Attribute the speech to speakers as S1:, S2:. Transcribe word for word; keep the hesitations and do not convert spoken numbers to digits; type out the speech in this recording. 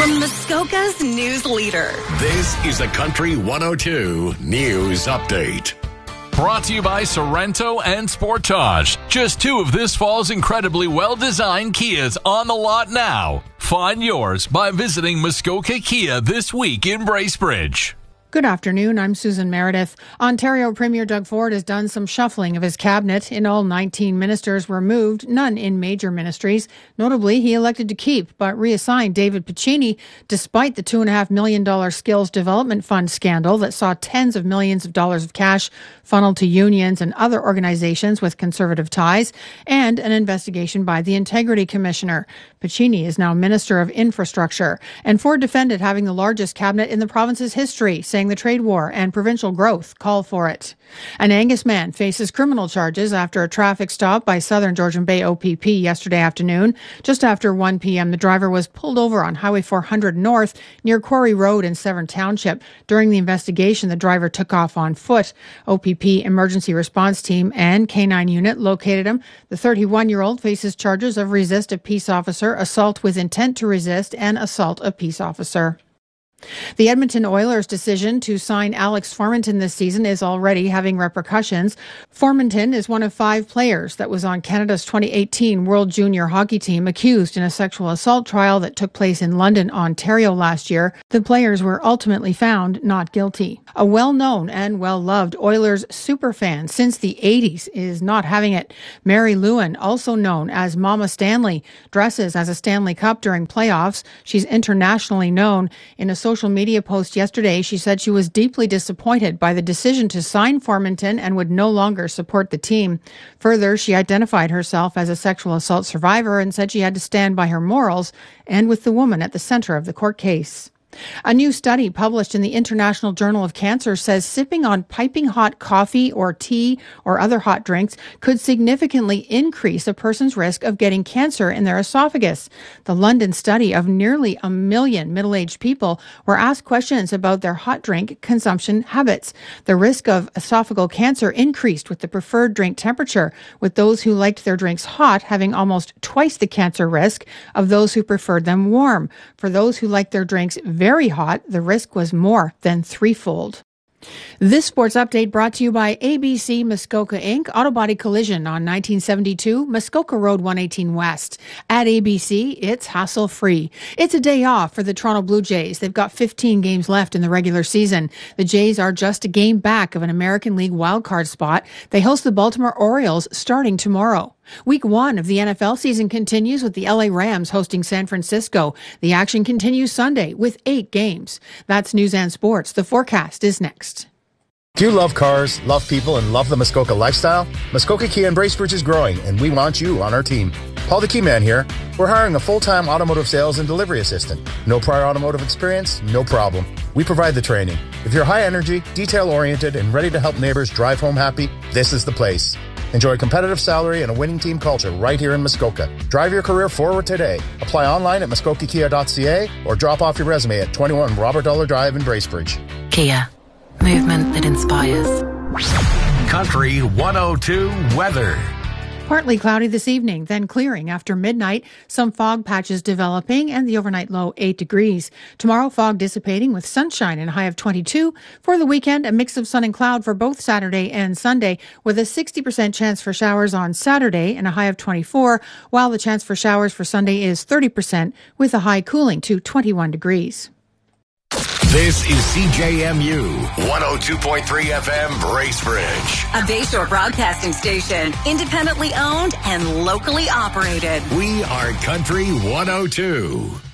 S1: From Muskoka's news leader.
S2: This is a Country one oh two News Update.
S3: Brought to you by Sorrento and Sportage. Just two of this fall's incredibly well-designed Kias on the lot now. Find yours by visiting Muskoka Kia this week in Bracebridge.
S4: Good afternoon, I'm Susan Meredith. Ontario Premier Doug Ford has done some shuffling of his cabinet. In all, nineteen ministers were moved, none in major ministries. Notably, he elected to keep but reassigned David Piccini despite the two point five million dollars Skills Development Fund scandal that saw tens of millions of dollars of cash funneled to unions and other organizations with conservative ties, and an investigation by the Integrity Commissioner. Piccini is now Minister of Infrastructure, and Ford defended having the largest cabinet in the province's history, saying the trade war and provincial growth call for it. An Angus man faces criminal charges after a traffic stop by Southern Georgian Bay O P P yesterday afternoon. Just after one p.m., the driver was pulled over on Highway four hundred North near Quarry Road in Severn Township. During the investigation, the driver took off on foot. O P P Emergency Response Team and K nine unit located him. The thirty-one-year-old faces charges of resist a peace officer, assault with intent to resist, and assault a peace officer. The Edmonton Oilers' decision to sign Alex Formenton this season is already having repercussions. Formenton is one of five players that was on Canada's twenty eighteen World Junior Hockey Team accused in a sexual assault trial that took place in London, Ontario last year. The players were ultimately found not guilty. A well-known and well-loved Oilers superfan since the eighties is not having it. Mary Lewin, also known as Mama Stanley, dresses as a Stanley Cup during playoffs. She's internationally known. In a social media post yesterday, she said she was deeply disappointed by the decision to sign Formenton and would no longer support the team. Further, she identified herself as a sexual assault survivor and said she had to stand by her morals and with the woman at the center of the court case. A new study published in the International Journal of Cancer says sipping on piping hot coffee or tea or other hot drinks could significantly increase a person's risk of getting cancer in their esophagus. The London study of nearly a million middle-aged people were asked questions about their hot drink consumption habits. The risk of esophageal cancer increased with the preferred drink temperature, with those who liked their drinks hot having almost twice the cancer risk of those who preferred them warm. For those who liked their drinks very hot, the risk was more than threefold. This sports update brought to you by A B C Muskoka Incorporated. Auto body collision on nineteen seventy-two Muskoka Road one eighteen West. At A B C, it's hassle-free. It's a day off for the Toronto Blue Jays. They've got fifteen games left in the regular season. The Jays are just a game back of an American League wildcard spot. They host the Baltimore Orioles starting tomorrow. Week one of the N F L season continues with the L A Rams hosting San Francisco. The action continues Sunday with eight games. That's News and Sports. The forecast is next.
S5: Do you love cars, love people, and love the Muskoka lifestyle? Muskoka Kia in Bracebridge is growing, and we want you on our team. Paul the Key Man here. We're hiring a full-time automotive sales and delivery assistant. No prior automotive experience? No problem. We provide the training. If you're high energy, detail-oriented, and ready to help neighbors drive home happy, this is the place. Enjoy a competitive salary and a winning team culture right here in Muskoka. Drive your career forward today. Apply online at muskoka kia dot c a or drop off your resume at twenty-one Robert Dollar Drive in Bracebridge.
S6: Kia. Movement that inspires.
S2: Country one oh two weather.
S4: Partly cloudy this evening, then clearing after midnight. Some fog patches developing and the overnight low eight degrees. Tomorrow, fog dissipating with sunshine and a high of twenty-two. For the weekend, a mix of sun and cloud for both Saturday and Sunday, with a sixty percent chance for showers on Saturday and a high of twenty-four, while the chance for showers for Sunday is thirty percent with a high cooling to twenty-one degrees.
S2: This is C J M U one oh two point three F M Bracebridge.
S1: A Bayshore broadcasting station, independently owned and locally operated.
S2: We are Country one oh two.